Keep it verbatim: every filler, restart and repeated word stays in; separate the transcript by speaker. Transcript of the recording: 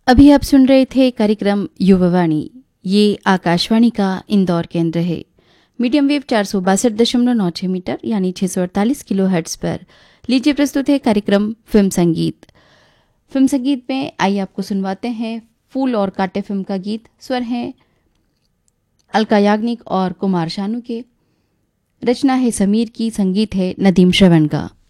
Speaker 1: अभी आप सुन रहे थे कार्यक्रम युवावाणी। ये आकाशवाणी का इंदौर केंद्र है। मीडियम वेव चार सौ बासठ दशमलव नौ छः मीटर यानी छः सौ अड़तालीस किलो हर्ट्स पर। लीजिए प्रस्तुत है कार्यक्रम फिल्म संगीत। फिल्म संगीत में आइए आपको सुनवाते हैं फूल और कांटे फिल्म का गीत। स्वर हैं अलका याग्निक और कुमार शानू के। रचना है समीर की, संगीत है नदीम श्रवण का।